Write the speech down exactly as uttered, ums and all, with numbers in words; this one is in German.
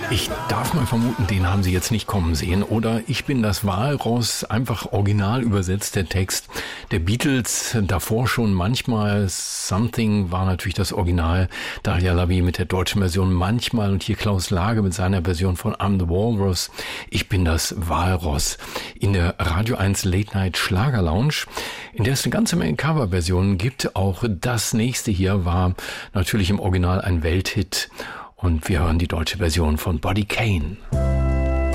Ich darf mal vermuten, den haben Sie jetzt nicht kommen sehen. Oder Ich bin das Walross, einfach original übersetzt der Text der Beatles. Davor schon manchmal Something war natürlich das Original. Daria Lavi mit der deutschen Version manchmal. Und hier Klaus Lage mit seiner Version von I'm the Walrus. Ich bin das Walross. In der Radio eins Late Night Schlager Lounge, in der es eine ganze Menge Coverversionen gibt. Auch das nächste hier war natürlich im Original ein Welthit. Und wir hören die deutsche Version von Buddy Kane.